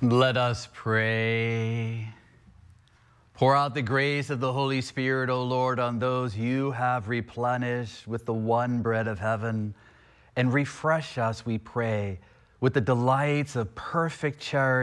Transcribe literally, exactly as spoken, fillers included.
Let us pray. Pour out the grace of the Holy Spirit, O Lord, on those you have replenished with the one bread of heaven, and refresh us, we pray, with the delights of perfect charity